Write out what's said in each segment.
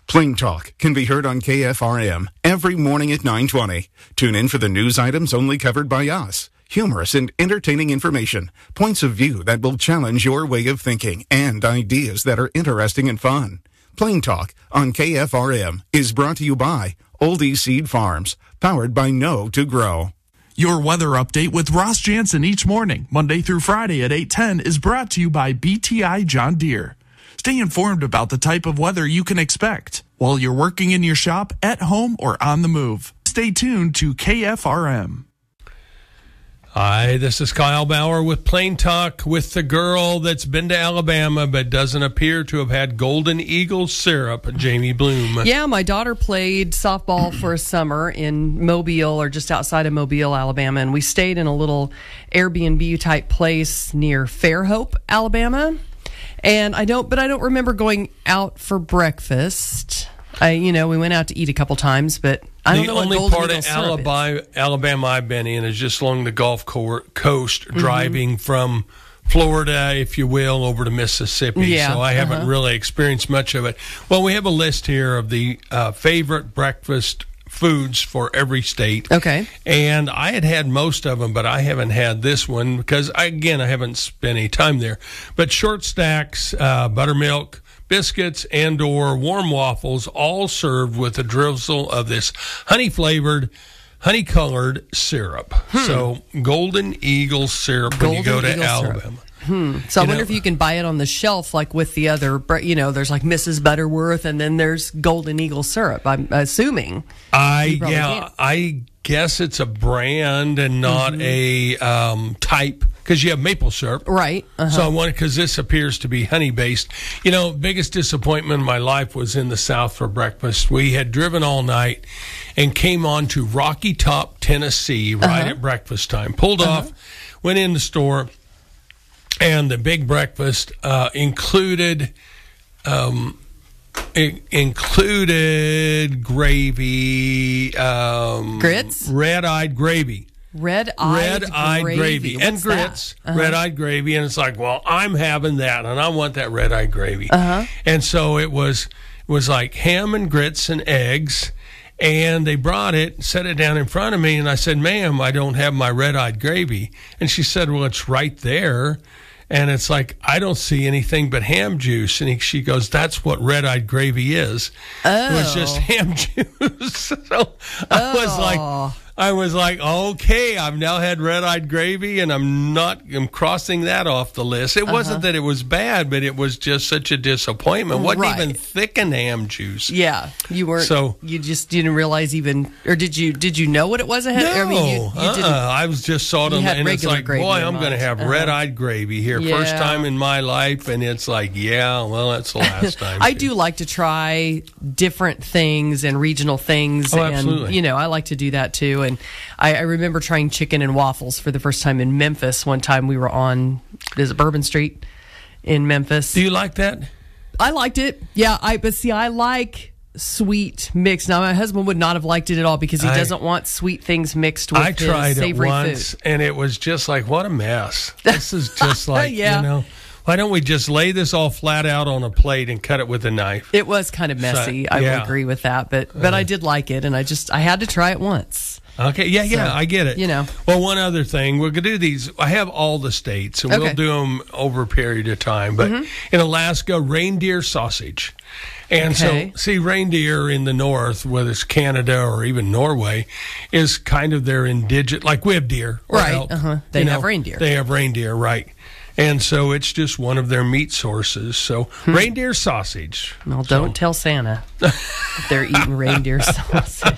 Plain Talk can be heard on KFRM every morning at 9:20. Tune in for the news items only covered by us. Humorous and entertaining information, points of view that will challenge your way of thinking, and ideas that are interesting and fun. Plain Talk on KFRM is brought to you by Oldie Seed Farms, powered by Know to Grow. Your weather update with Ross Jansen each morning, Monday through Friday at 8:10, is brought to you by BTI John Deere. Stay informed about the type of weather you can expect while you're working in your shop, at home, or on the move. Stay tuned to KFRM. Hi, this is Kyle Bauer with Plain Talk with the girl that's been to Alabama but doesn't appear to have had Golden Eagle syrup, Jamie Bloom. Yeah, my daughter played softball for a summer in Mobile, or just outside of Mobile, Alabama, and we stayed in a little Airbnb-type place near Fairhope, Alabama. And I don't remember going out for breakfast. We went out to eat a couple times, but I don't know what Golden Eagle syrup is. The only part of Alabama I've been in is just along the Gulf Coast, driving from Florida, if you will, over to Mississippi. Yeah, so I haven't really experienced much of it. Well, we have a list here of the favorite breakfast foods for every state. Okay. And I had most of them, but I haven't had this one because, I haven't spent any time there. But short stacks, buttermilk, biscuits, and/or warm waffles, all served with a drizzle of this honey-flavored, honey-colored syrup. So Golden Eagle syrup when you go to Alabama. So I wonder if you can buy it on the shelf, like with the other, there's like Mrs. Butterworth, and then there's Golden Eagle syrup, I'm assuming. I guess it's a brand and not a type, because you have maple syrup. Right. So I wanted, because this appears to be honey-based. Biggest disappointment in my life was in the South for breakfast. We had driven all night and came on to Rocky Top, Tennessee, right at breakfast time. Pulled off, went in the store, and the big breakfast included gravy, grits, red-eyed gravy. Red-eyed gravy. And grits, red-eyed gravy. And it's like, well, I'm having that, and I want that red-eyed gravy. And so it was like ham and grits and eggs, and they brought it, set it down in front of me, and I said, ma'am, I don't have my red-eyed gravy. And she said, well, it's right there. And it's like, I don't see anything but ham juice. And she goes, that's what red-eyed gravy is. It was just ham juice. So I was like, okay, I've now had red-eyed gravy, and I'm crossing that off the list. It wasn't that it was bad, but it was just such a disappointment. It wasn't even thickened ham juice. Yeah, you weren't. So you just didn't realize even, or did you know what it was ahead? No, I mean, you didn't. I was just saw it on, and it's like, boy, I'm going to have red-eyed gravy here, first time in my life, and it's like, that's the last time. I do like to try different things and regional things, and absolutely. I like to do that too. And I remember trying chicken and waffles for the first time in Memphis. One time we were on, Bourbon Street in Memphis. Do you like that? I liked it. Yeah, I like sweet mix. Now, my husband would not have liked it at all because he doesn't want sweet things mixed with his savory food. I tried it once, and it was just like, what a mess. This is just like, why don't we just lay this all flat out on a plate and cut it with a knife? It was kind of messy. I will agree with that, but I did like it, and I had to try it once. Okay, I get it. Well, one other thing, we're going to do these. I have all the states, and we'll do them over a period of time. But in Alaska, reindeer sausage. And so, see, reindeer in the north, whether it's Canada or even Norway, is kind of their indigenous, like we have deer. Right, elk. They have reindeer. They have reindeer, right. And so it's just one of their meat sources. So reindeer sausage. Well, don't tell Santa if they're eating reindeer sausage.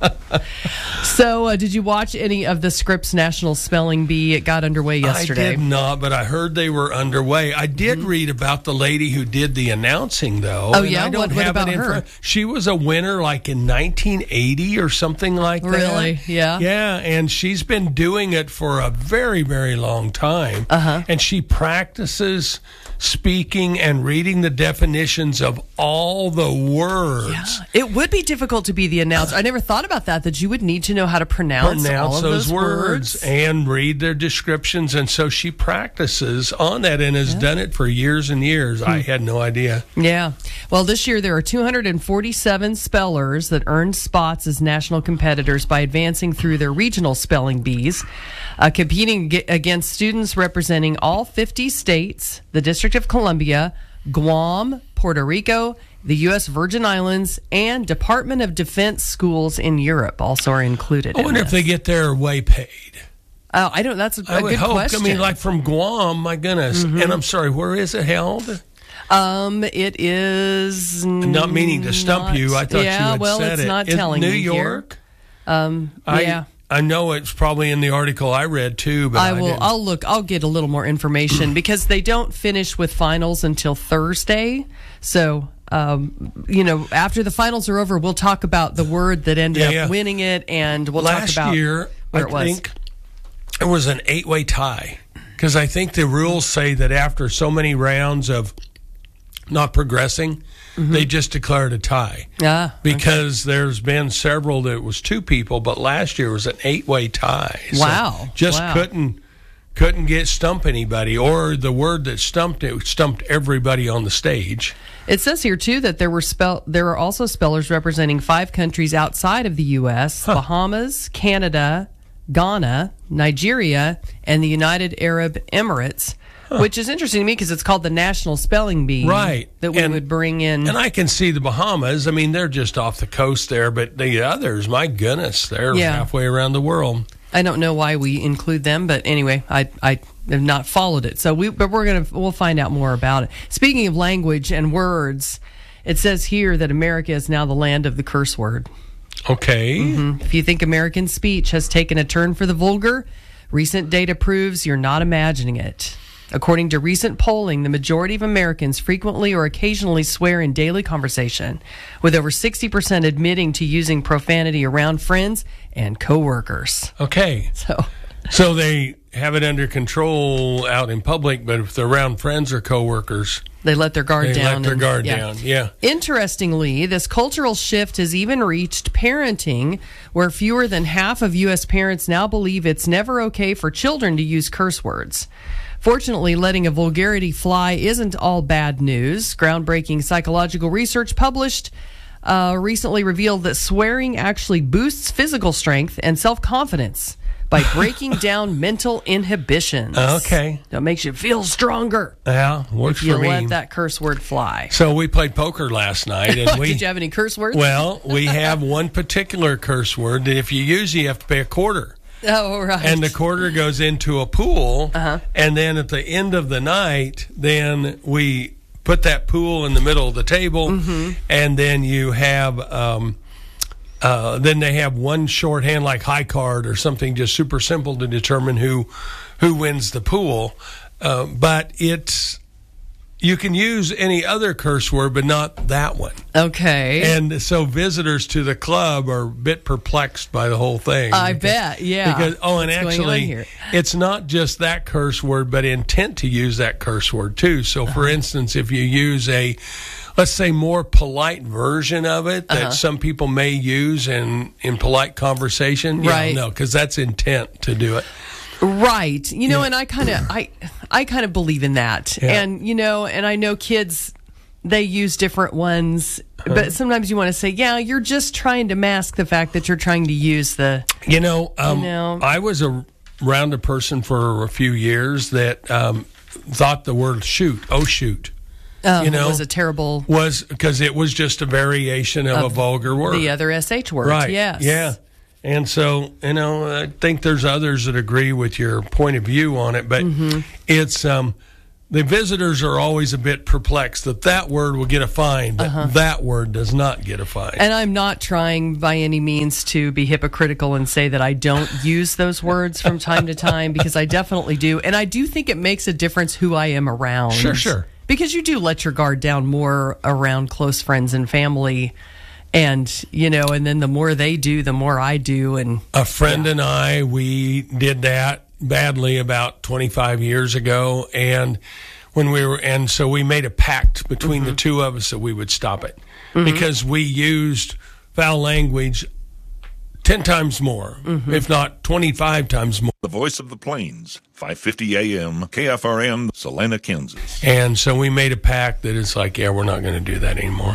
So did you watch any of the Scripps National Spelling Bee? It got underway yesterday. I did not, but I heard they were underway. I did read about the lady who did the announcing, though. Oh, yeah? I don't what have about it in her? front. She was a winner like in 1980 or something like that. Really? Yeah. Yeah, and she's been doing it for a very, very long time. And she practices speaking and reading the definitions of all the words. Yeah. It would be difficult to be the announcer. I never thought about that you would need to know how to pronounce all of those words and read their descriptions. And so she practices on that and has done it for years and years. I had no idea. Yeah. Well, this year there are 247 spellers that earned spots as national competitors by advancing through their regional spelling bees, competing against students representing all 50 states, the District of Columbia, Guam, Puerto Rico, the U.S. Virgin Islands, and Department of Defense schools in Europe also are included. I wonder if they get their way paid. I don't. That's a I would good hope. question. I mean, like from Guam, my goodness. And I'm sorry, where is it held? It is Not meaning to stump you. I thought you had said it's it. not Is telling New you here. York? Yeah. I know it's probably in the article I read too, but I'll look. I'll get a little more information because they don't finish with finals until Thursday. So, after the finals are over, we'll talk about the word that ended up winning it, and we'll talk about last year. where it was. I think it was an 8-way tie because I think the rules say that after so many rounds of not progressing, they just declared a tie. Because there's been several that it was 2 people, but last year was an 8-way tie. Wow. Couldn't stump anybody, or the word that stumped everybody on the stage. It says here too that there were also spellers representing 5 countries outside of the U.S.: Bahamas, Canada, Ghana, Nigeria, and the United Arab Emirates. Which is interesting to me because it's called the National Spelling Bee. Right. That we would bring in. And I can see the Bahamas. I mean, they're just off the coast there, but the others, my goodness, they're halfway around the world. I don't know why we include them, but anyway, I have not followed it. So we'll find out more about it. Speaking of language and words, it says here that America is now the land of the curse word. Okay. If you think American speech has taken a turn for the vulgar, recent data proves you're not imagining it. According to recent polling, the majority of Americans frequently or occasionally swear in daily conversation, with over 60% admitting to using profanity around friends and coworkers. Okay. So they have it under control out in public, but if they're around friends or coworkers, they let their guard down. Yeah. Interestingly, this cultural shift has even reached parenting, where fewer than half of U.S. parents now believe it's never okay for children to use curse words. Fortunately, letting a vulgarity fly isn't all bad news. Groundbreaking psychological research published recently revealed that swearing actually boosts physical strength and self-confidence by breaking down mental inhibitions. Okay. That makes you feel stronger. Yeah, works if you for me. let that curse word fly. So we played poker last night. And Did you have any curse words? Well, we have one particular curse word that if you use, you have to pay a quarter. Oh, right. And the quarter goes into a pool, and then at the end of the night, then we put that pool in the middle of the table, and then you have, then they have one shorthand like high card or something just super simple to determine who wins the pool. But you can use any other curse word, but not that one. Okay. And so visitors to the club are a bit perplexed by the whole thing. I bet, yeah. Because, and actually, it's not just that curse word, but intent to use that curse word, too. So, for instance, if you use let's say, more polite version of it that some people may use in polite conversation, no, because that's intent to do it. Right. And I kind of believe in that. Yeah. And, and I know kids, they use different ones, but sometimes you want to say, you're just trying to mask the fact that you're trying to use the, I was around a person for a few years that thought the word shoot. Was a terrible. Was because it was just a variation of a vulgar word. The other SH word. Right. Yes. Yeah. And so, I think there's others that agree with your point of view on it, but it's the visitors are always a bit perplexed that word will get a fine, but that word does not get a fine. And I'm not trying by any means to be hypocritical and say that I don't use those words from time to time, because I definitely do. And I do think it makes a difference who I am around. Sure. Because you do let your guard down more around close friends and family. And, and then the more they do, the more I do. And a friend and I, we did that badly about 25 years ago. And so we made a pact between the two of us that we would stop it because we used foul language 10 times more, if not 25 times more. The Voice of the Plains, 550 AM, KFRM, Salina, Kansas. And so we made a pact that it's like, yeah, we're not going to do that anymore.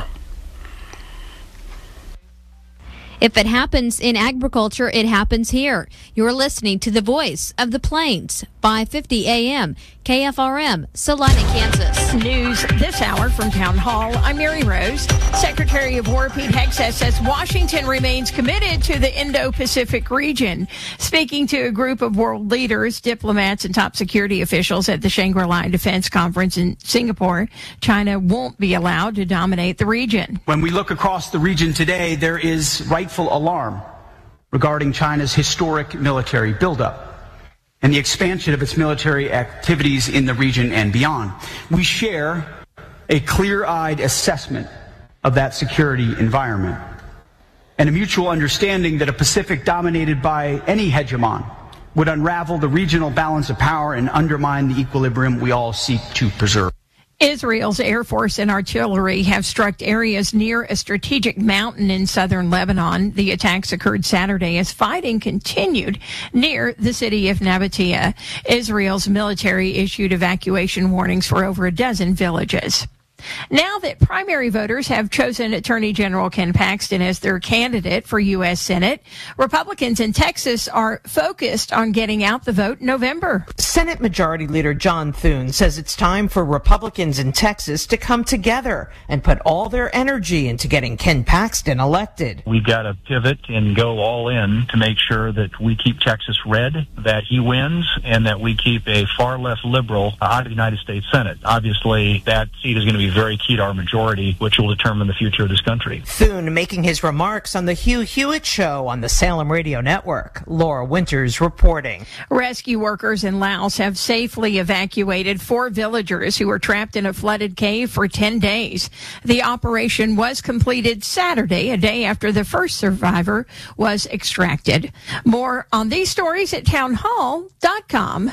If it happens in agriculture, it happens here. You're listening to the Voice of the Plains, 550 AM, KFRM, Salina, Kansas. News this hour from Town Hall. I'm Mary Rose. Secretary of War Pete Hegseth says Washington remains committed to the Indo-Pacific region. Speaking to a group of world leaders, diplomats, and top security officials at the Shangri-La Defense Conference in Singapore, China won't be allowed to dominate the region. When we look across the region today, there is rightful alarm regarding China's historic military buildup and the expansion of its military activities in the region and beyond. We share a clear-eyed assessment of that security environment and a mutual understanding that a Pacific dominated by any hegemon would unravel the regional balance of power and undermine the equilibrium we all seek to preserve. Israel's Air Force and artillery have struck areas near a strategic mountain in southern Lebanon. The attacks occurred Saturday as fighting continued near the city of Nabatea. Israel's military issued evacuation warnings for over a dozen villages. Now that primary voters have chosen Attorney General Ken Paxton as their candidate for U.S. Senate, Republicans in Texas are focused on getting out the vote in November. Senate Majority Leader John Thune says it's time for Republicans in Texas to come together and put all their energy into getting Ken Paxton elected. We've got to pivot and go all in to make sure that we keep Texas red, that he wins, and that we keep a far left liberal out of the United States Senate. Obviously, that seat is going to be very key to our majority, which will determine the future of this country. Thune making his remarks on the Hugh Hewitt Show on the Salem Radio Network. Laura Winters reporting. Rescue workers in Laos have safely evacuated 4 villagers who were trapped in a flooded cave for 10 days. The operation was completed Saturday, a day after the first survivor was extracted. More on these stories at townhall.com.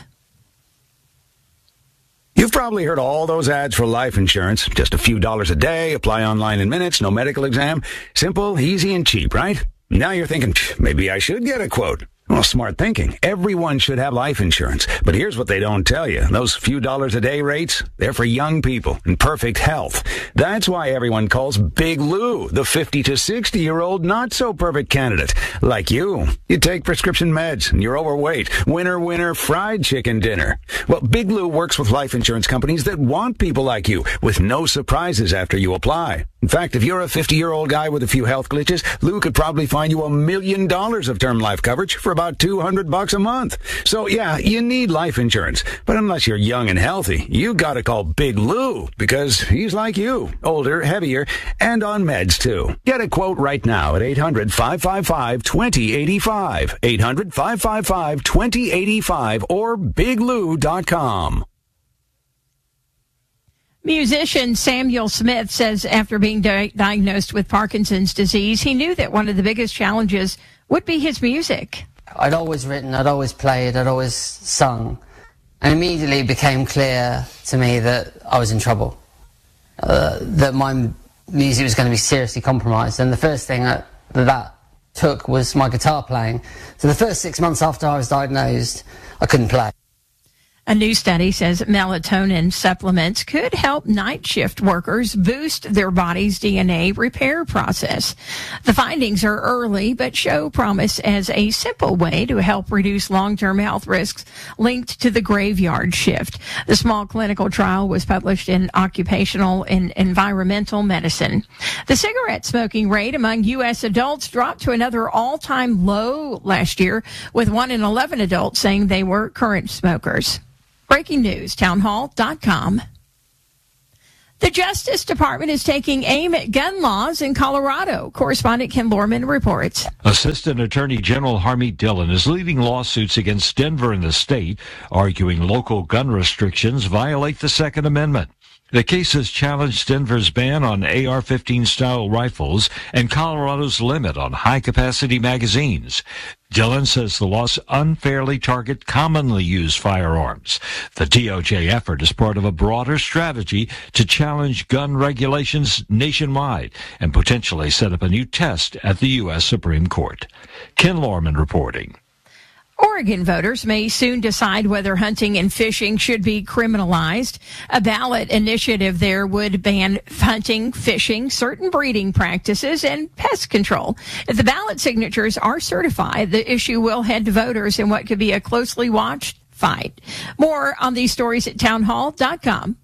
You've probably heard all those ads for life insurance. Just a few dollars a day, apply online in minutes, no medical exam. Simple, easy, and cheap, right? Now you're thinking, maybe I should get a quote. Well, smart thinking. Everyone should have life insurance. But here's what they don't tell you. Those few dollars a day rates, they're for young people in perfect health. That's why everyone calls Big Lou the 50 to 60-year-old not-so-perfect candidate. Like you. You take prescription meds and you're overweight. Winner, fried chicken dinner. Well, Big Lou works with life insurance companies that want people like you with no surprises after you apply. In fact, if you're a 50-year-old guy with a few health glitches, Lou could probably find you $1 million of term life coverage for about $200 a month. So yeah, you need life insurance. But unless you're young and healthy, you gotta call Big Lou because he's like you. Older, heavier, and on meds too. Get a quote right now at 800-555-2085. 800-555-2085 or biglou.com. Musician Samuel Smith says after being diagnosed with Parkinson's disease, he knew that one of the biggest challenges would be his music. I'd always written, I'd always played, I'd always sung. And immediately it became clear to me that I was in trouble, that my music was going to be seriously compromised. And the first thing that took was my guitar playing. So the first 6 months after I was diagnosed, I couldn't play. A new study says melatonin supplements could help night shift workers boost their body's DNA repair process. The findings are early, but show promise as a simple way to help reduce long-term health risks linked to the graveyard shift. The small clinical trial was published in Occupational and Environmental Medicine. The cigarette smoking rate among U.S. adults dropped to another all-time low last year, with 1 in 11 adults saying they were current smokers. Breaking news, townhall.com. The Justice Department is taking aim at gun laws in Colorado. Correspondent Ken Lorman reports. Assistant Attorney General Harmeet Dillon is leading lawsuits against Denver and the state, arguing local gun restrictions violate the Second Amendment. The case has challenged Denver's ban on AR-15 style rifles and Colorado's limit on high-capacity magazines. Dillon says the laws unfairly target commonly used firearms. The DOJ effort is part of a broader strategy to challenge gun regulations nationwide and potentially set up a new test at the U.S. Supreme Court. Ken Lorman reporting. Oregon voters may soon decide whether hunting and fishing should be criminalized. A ballot initiative there would ban hunting, fishing, certain breeding practices, and pest control. If the ballot signatures are certified, the issue will head to voters in what could be a closely watched fight. More on these stories at townhall.com.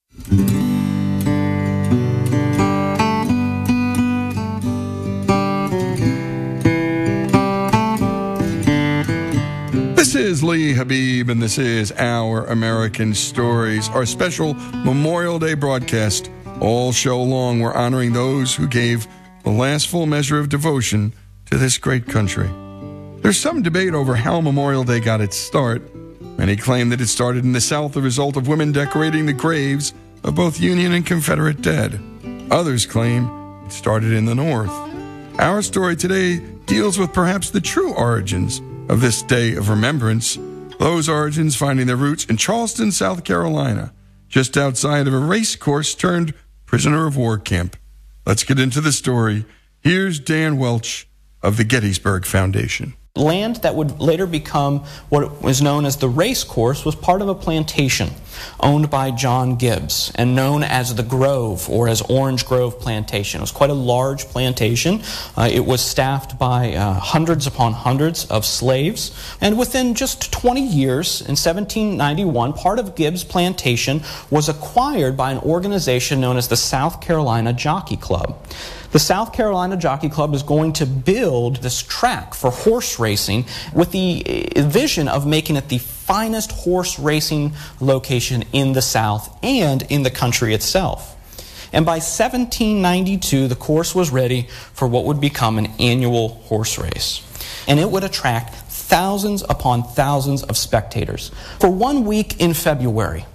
This is Lee Habib, and this is Our American Stories, our special Memorial Day broadcast. All show long, we're honoring those who gave the last full measure of devotion to this great country. There's some debate over how Memorial Day got its start. Many claim that it started in the South, the result of women decorating the graves of both Union and Confederate dead. Others claim it started in the North. Our story today deals with perhaps the true origins of this day of remembrance, those origins finding their roots in Charleston, South Carolina, just outside of a race course turned prisoner of war camp. Let's get into the story. Here's Dan Welch of the Gettysburg Foundation. Land that would later become what was known as the race course was part of a plantation owned by John Gibbs and known as the Grove, or as Orange Grove Plantation. It was quite a large plantation. It was staffed by hundreds upon hundreds of slaves. And within just 20 years, in 1791, part of Gibbs' plantation was acquired by an organization known as the South Carolina Jockey Club. The South Carolina Jockey Club is going to build this track for horse racing with the vision of making it the finest horse racing location in the South and in the country itself. And by 1792, the course was ready for what would become an annual horse race. And it would attract thousands upon thousands of spectators. For 1 week in February,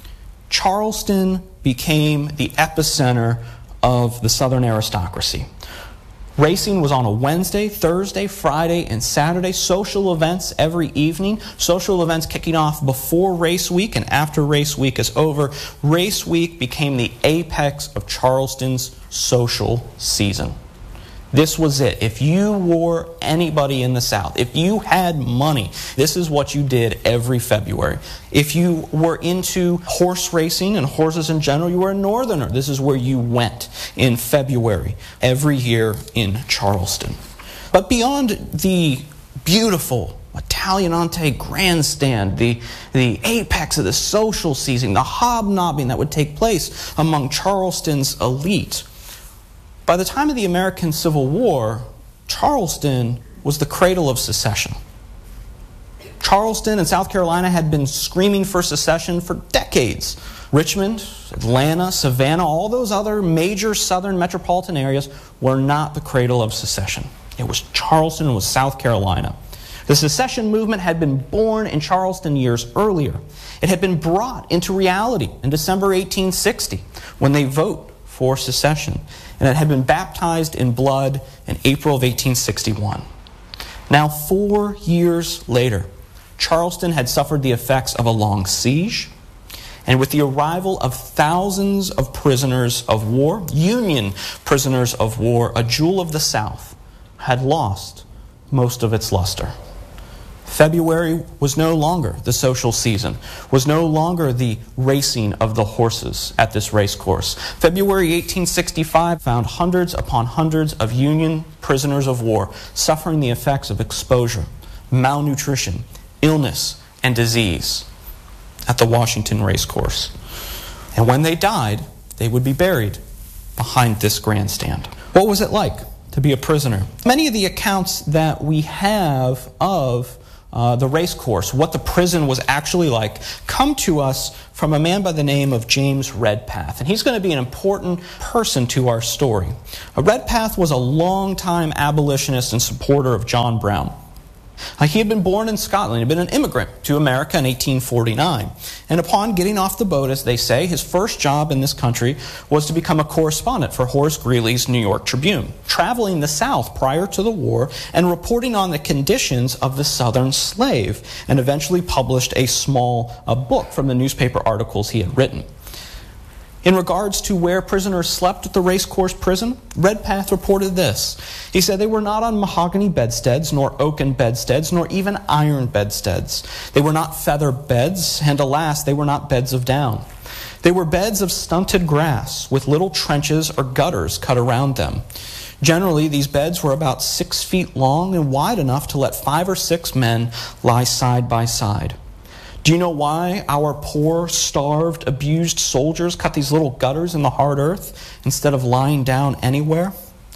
Charleston became the epicenter of the Southern aristocracy. Racing was on a Wednesday, Thursday, Friday, and Saturday. Social events every evening. Social events kicking off before race week and after race week is over. Race week became the apex of Charleston's social season. This was it. If you were anybody in the South, if you had money, this is what you did every February. If you were into horse racing and horses in general, you were a Northerner. This is where you went in February every year in Charleston. But beyond the beautiful Italianate grandstand, the apex of the social season, the hobnobbing that would take place among Charleston's elite, by the time of the American Civil War, Charleston was the cradle of secession. Charleston and South Carolina had been screaming for secession for decades. Richmond, Atlanta, Savannah, all those other major southern metropolitan areas were not the cradle of secession. It was Charleston, it was South Carolina. The secession movement had been born in Charleston years earlier. It had been brought into reality in December 1860 when they vote for secession, and it had been baptized in blood in April of 1861. Now, 4 years later, Charleston had suffered the effects of a long siege, and with the arrival of thousands of prisoners of war, Union prisoners of war, a jewel of the South had lost most of its luster. February was no longer the social season, was no longer the racing of the horses at this race course. February 1865 found hundreds upon hundreds of Union prisoners of war suffering the effects of exposure, malnutrition, illness, and disease at the Washington race course. And when they died, they would be buried behind this grandstand. What was it like to be a prisoner? Many of the accounts that we have of the race course, what the prison was actually like, come to us from a man by the name of James Redpath. And he's going to be an important person to our story. Redpath was a longtime abolitionist and supporter of John Brown. He had been born in Scotland. He had been an immigrant to America in 1849. And upon getting off the boat, as they say, his first job in this country was to become a correspondent for Horace Greeley's New York Tribune, traveling the South prior to the war and reporting on the conditions of the Southern slave, and eventually published a small book from the newspaper articles he had written. In regards to where prisoners slept at the Racecourse Prison, Redpath reported this. He said they were not on mahogany bedsteads, nor oaken bedsteads, nor even iron bedsteads. They were not feather beds, and alas, they were not beds of down. They were beds of stunted grass, with little trenches or gutters cut around them. Generally, these beds were about 6 feet long and wide enough to let 5 or 6 men lie side by side. Do you know why our poor, starved, abused soldiers cut these little gutters in the hard earth instead of lying down anywhere?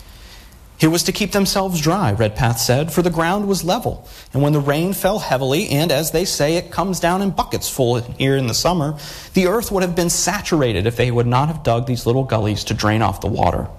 It was to keep themselves dry, Redpath said, for the ground was level, and when the rain fell heavily, and as they say, it comes down in buckets full here in the summer, the earth would have been saturated if they would not have dug these little gullies to drain off the water.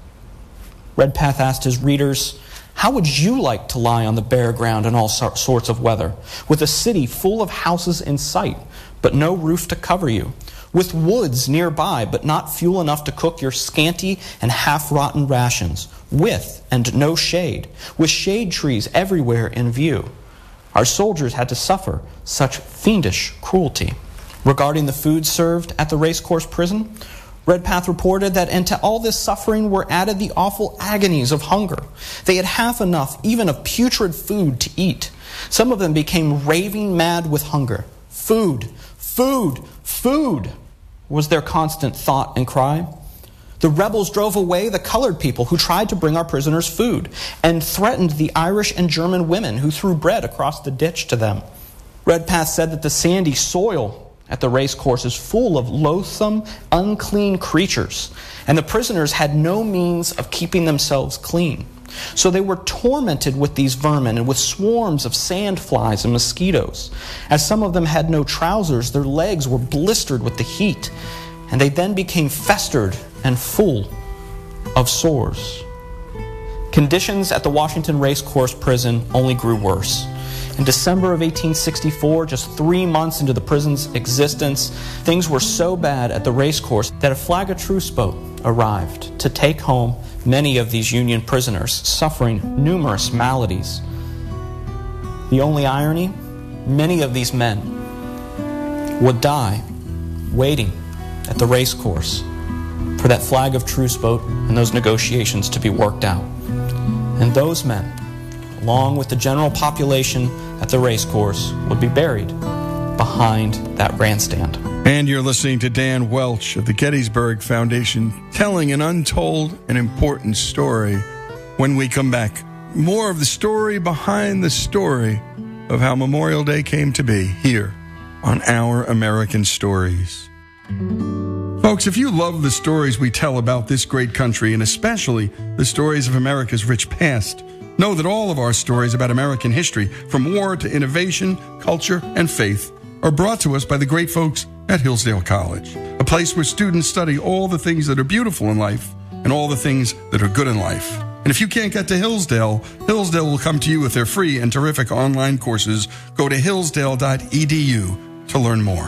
Redpath asked his readers, how would you like to lie on the bare ground in all sorts of weather, with a city full of houses in sight, but no roof to cover you, with woods nearby, but not fuel enough to cook your scanty and half-rotten rations, with and no shade, with shade trees everywhere in view? Our soldiers had to suffer such fiendish cruelty. Regarding the food served at the Racecourse Prison, Redpath reported that into all this suffering were added the awful agonies of hunger. They had half enough, even of putrid food, to eat. Some of them became raving mad with hunger. Food, food, food was their constant thought and cry. The rebels drove away the colored people who tried to bring our prisoners food, and threatened the Irish and German women who threw bread across the ditch to them. Redpath said that the sandy soil at the racecourse is full of loathsome, unclean creatures, and the prisoners had no means of keeping themselves clean. So they were tormented with these vermin and with swarms of sand flies and mosquitoes. As some of them had no trousers, their legs were blistered with the heat, and they then became festered and full of sores. Conditions at the Washington Racecourse Prison only grew worse. In December of 1864, just 3 months into the prison's existence, things were so bad at the racecourse that a flag of truce boat arrived to take home many of these Union prisoners suffering numerous maladies. The only irony, many of these men would die waiting at the racecourse for that flag of truce boat and those negotiations to be worked out. And those men, along with the general population at the racecourse, would be buried behind that grandstand. And you're listening to Dan Welch of the Gettysburg Foundation telling an untold and important story. When we come back, more of the story behind the story of how Memorial Day came to be here on Our American Stories. Folks, if you love the stories we tell about this great country, and especially the stories of America's rich past, know that all of our stories about American history, from war to innovation, culture, and faith, are brought to us by the great folks at Hillsdale College, a place where students study all the things that are beautiful in life and all the things that are good in life. And if you can't get to Hillsdale, Hillsdale will come to you with their free and terrific online courses. Go to hillsdale.edu to learn more.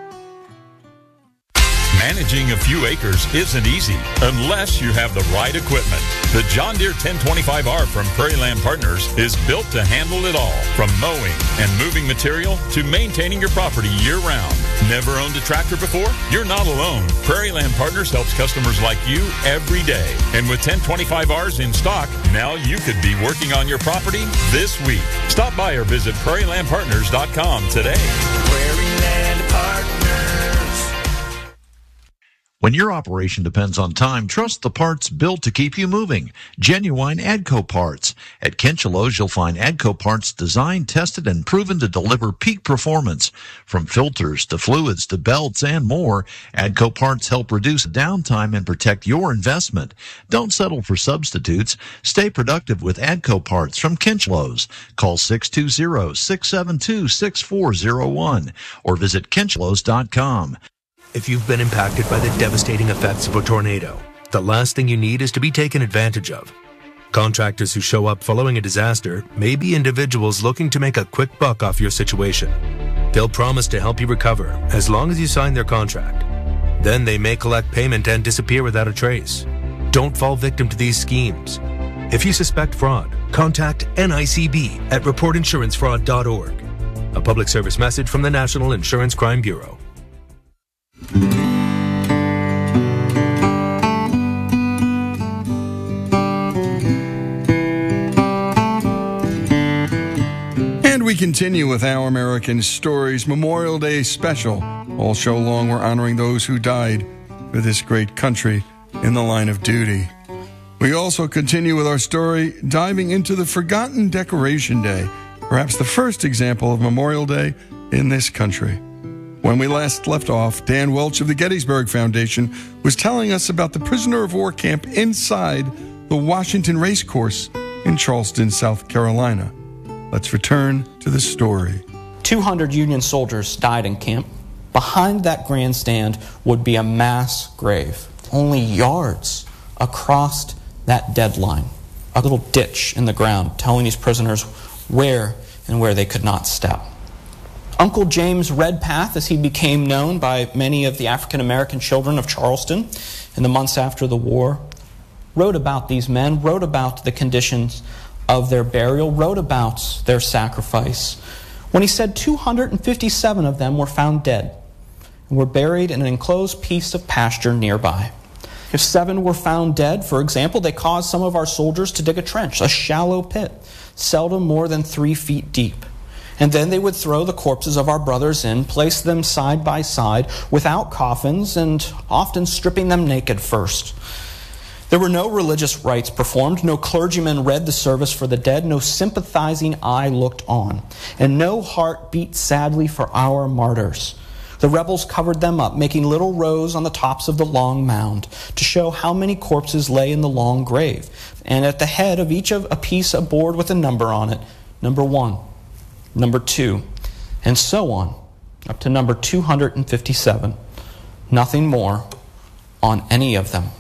Managing a few acres isn't easy unless you have the right equipment. The John Deere 1025R from Prairie Land Partners is built to handle it all, from mowing and moving material to maintaining your property year-round. Never owned a tractor before? You're not alone. Prairie Land Partners helps customers like you every day. And with 1025Rs in stock, now you could be working on your property this week. Stop by or visit prairielandpartners.com today. Prairie Land Partners. When your operation depends on time, trust the parts built to keep you moving. Genuine AGCO parts. At Kinchelo's, you'll find AGCO parts designed, tested, and proven to deliver peak performance. From filters to fluids to belts and more, AGCO parts help reduce downtime and protect your investment. Don't settle for substitutes. Stay productive with AGCO parts from Kinchelo's. Call 620-672-6401 or visit kinchelos.com. If you've been impacted by the devastating effects of a tornado, the last thing you need is to be taken advantage of. Contractors who show up following a disaster may be individuals looking to make a quick buck off your situation. They'll promise to help you recover as long as you sign their contract. Then they may collect payment and disappear without a trace. Don't fall victim to these schemes. If you suspect fraud, contact NICB at reportinsurancefraud.org. A public service message from the National Insurance Crime Bureau. And we continue with Our American Stories Memorial Day special. All show long, we're honoring those who died for this great country in the line of duty. We also continue with our story, diving into the forgotten Decoration Day, perhaps the first example of Memorial Day in this country. When we last left off, Dan Welch of the Gettysburg Foundation was telling us about the prisoner of war camp inside the Washington Race Course in Charleston, South Carolina. Let's return to the story. 200 Union soldiers died in camp. Behind that grandstand would be a mass grave, only yards across that dead line. A little ditch in the ground telling these prisoners where and where they could not step. Uncle James Redpath, as he became known by many of the African American children of Charleston in the months after the war, wrote about these men, wrote about the conditions of their burial, wrote about their sacrifice, when he said 257 of them were found dead and were buried in an enclosed piece of pasture nearby. If 7 were found dead, for example, they caused some of our soldiers to dig a trench, a shallow pit, seldom more than 3 feet deep. And then they would throw the corpses of our brothers in, place them side by side without coffins, and often stripping them naked first. There were no religious rites performed, no clergyman read the service for the dead, no sympathizing eye looked on, and no heart beat sadly for our martyrs. The rebels covered them up, making little rows on the tops of the long mound to show how many corpses lay in the long grave, and at the head of each of a piece of board with a number on it, number 1, number 2, and so on, up to number 257. Nothing more on any of them.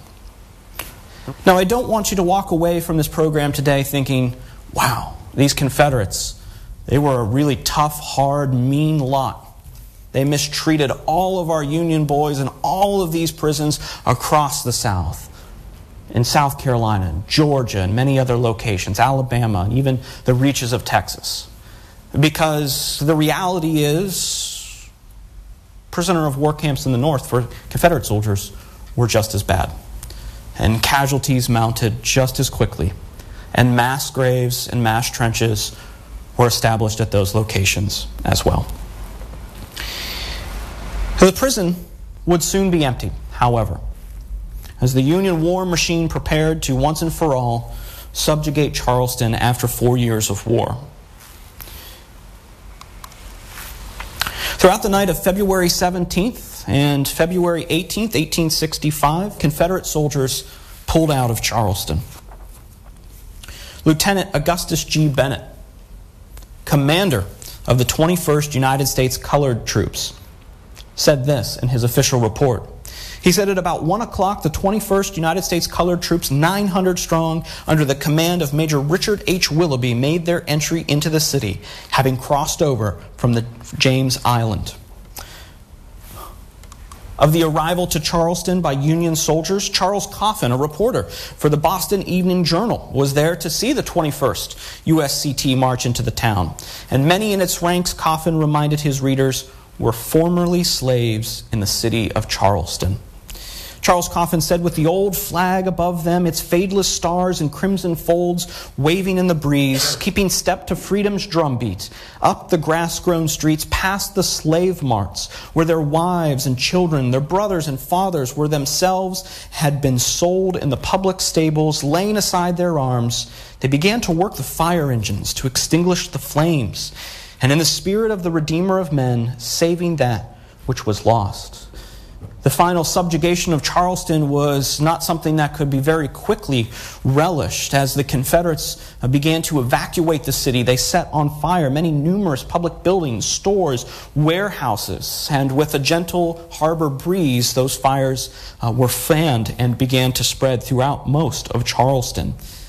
Now, I don't want you to walk away from this program today thinking, wow, these Confederates, they were a really tough, hard, mean lot. They mistreated all of our Union boys in all of these prisons across the South. In South Carolina, Georgia, and many other locations, Alabama, and even the reaches of Texas. Because the reality is, prisoner of war camps in the North for Confederate soldiers were just as bad. And casualties mounted just as quickly. And mass graves and mass trenches were established at those locations as well. The prison would soon be empty, however, as the Union war machine prepared to once and for all subjugate Charleston after 4 years of war. Throughout the night of February 17th and February 18th, 1865, Confederate soldiers pulled out of Charleston. Lieutenant Augustus G. Bennett, commander of the 21st United States Colored Troops, said this in his official report. He said at about 1 o'clock, the 21st United States Colored Troops, 900 strong, under the command of Major Richard H. Willoughby, made their entry into the city, having crossed over from the James Island. Of the arrival to Charleston by Union soldiers, Charles Coffin, a reporter for the Boston Evening Journal, was there to see the 21st USCT march into the town. And many in its ranks, Coffin reminded his readers, were formerly slaves in the city of Charleston. Charles Coffin said, with the old flag above them, its fadeless stars and crimson folds waving in the breeze, keeping step to freedom's drumbeat, up the grass-grown streets, past the slave marts, where their wives and children, their brothers and fathers were themselves had been sold in the public stables, laying aside their arms, they began to work the fire engines to extinguish the flames, and in the spirit of the Redeemer of men, saving that which was lost. The final subjugation of Charleston was not something that could be very quickly relished. As the Confederates began to evacuate the city, they set on fire many numerous public buildings, stores, warehouses, and with a gentle harbor breeze, those fires were fanned and began to spread throughout most of Charleston.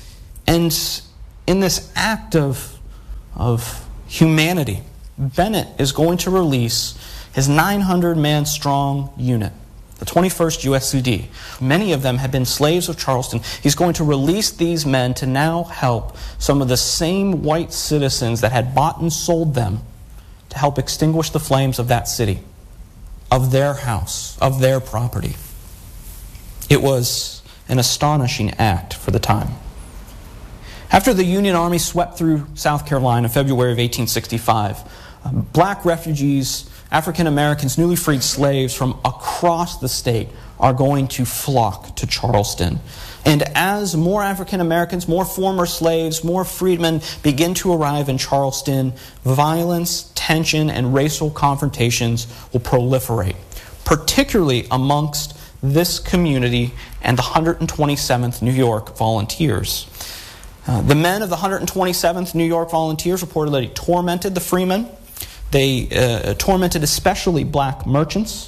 And in this act of humanity, Bennett is going to release his 900-man strong unit, the 21st USCD. Many of them had been slaves of Charleston. He's going to release these men to now help some of the same white citizens that had bought and sold them to help extinguish the flames of that city, of their house, of their property. It was an astonishing act for the time. After the Union Army swept through South Carolina in February of 1865, black refugees, African Americans, newly freed slaves from across the state are going to flock to Charleston. And as more African Americans, more former slaves, more freedmen begin to arrive in Charleston, violence, tension, and racial confrontations will proliferate, particularly amongst this community and the 127th New York Volunteers. The men of the 127th New York Volunteers reportedly tormented the freemen. They tormented especially black merchants.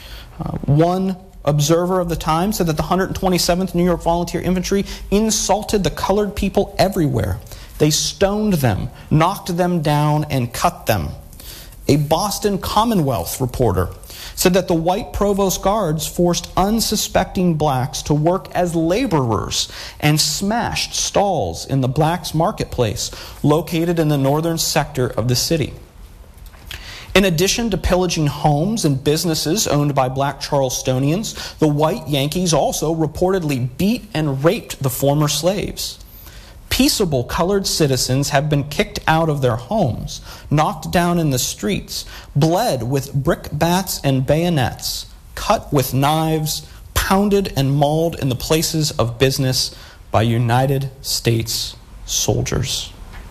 One observer of the time said that the 127th New York Volunteer Infantry insulted the colored people everywhere. They stoned them, knocked them down, and cut them. A Boston Commonwealth reporter said that the white provost guards forced unsuspecting blacks to work as laborers and smashed stalls in the blacks' marketplace located in the northern sector of the city. In addition to pillaging homes and businesses owned by black Charlestonians, the white Yankees also reportedly beat and raped the former slaves. Peaceable colored citizens have been kicked out of their homes, knocked down in the streets, bled with brickbats and bayonets, cut with knives, pounded and mauled in the places of business by United States soldiers.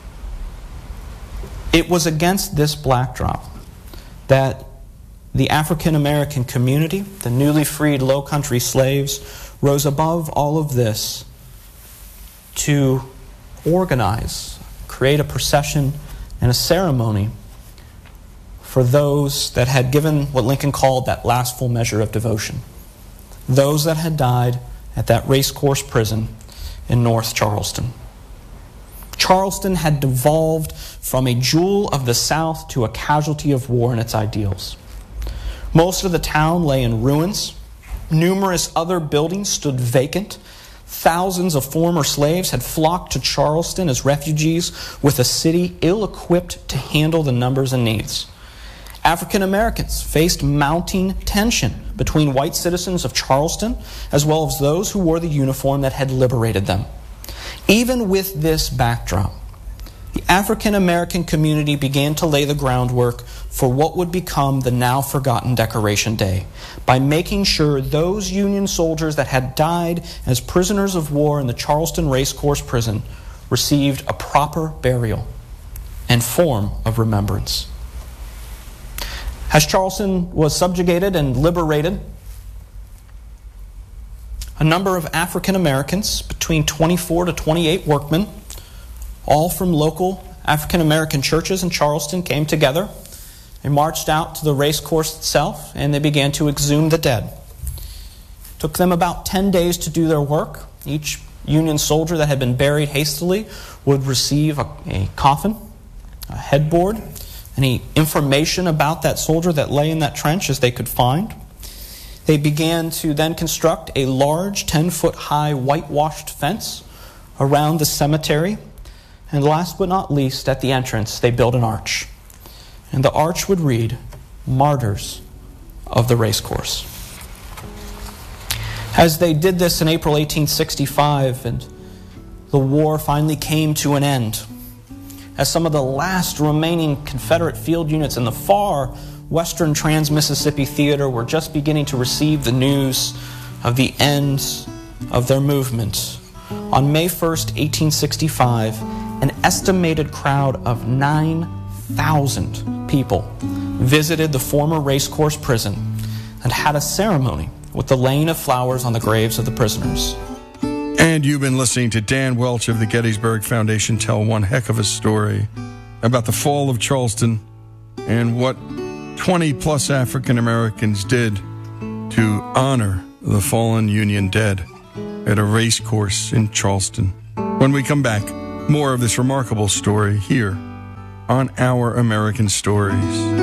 It was against this backdrop that the African American community, the newly freed Low Country slaves, rose above all of this to organize, create a procession and a ceremony for those that had given what Lincoln called that last full measure of devotion. Those that had died at that racecourse prison in North Charleston. Charleston had devolved from a jewel of the South to a casualty of war and its ideals. Most of the town lay in ruins. Numerous other buildings stood vacant. Thousands of former slaves had flocked to Charleston as refugees, with a city ill-equipped to handle the numbers and needs. African Americans faced mounting tension between white citizens of Charleston as well as those who wore the uniform that had liberated them. Even with this backdrop, the African American community began to lay the groundwork for what would become the now forgotten Decoration Day by making sure those Union soldiers that had died as prisoners of war in the Charleston Racecourse Prison received a proper burial and form of remembrance. As Charleston was subjugated and liberated, a number of African Americans, between 24 to 28 workmen, all from local African American churches in Charleston, came together. They marched out to the racecourse itself and they began to exhume the dead. It took them about 10 days to do their work. Each Union soldier that had been buried hastily would receive a coffin, a headboard, any information about that soldier that lay in that trench as they could find. They began to then construct a large 10-foot-high whitewashed fence around the cemetery. And last but not least, at the entrance, they built an arch. And the arch would read, Martyrs of the Racecourse. As they did this in April 1865, and the war finally came to an end, as some of the last remaining Confederate field units in the far Western Trans-Mississippi Theater were just beginning to receive the news of the end of their movement. On May 1st, 1865, an estimated crowd of 9,000 people visited the former racecourse prison and had a ceremony with the laying of flowers on the graves of the prisoners. And you've been listening to Dan Welch of the Gettysburg Foundation tell one heck of a story about the fall of Charleston and what 20-plus African Americans did to honor the fallen Union dead at a race course in Charleston. When we come back, more of this remarkable story here on Our American Stories.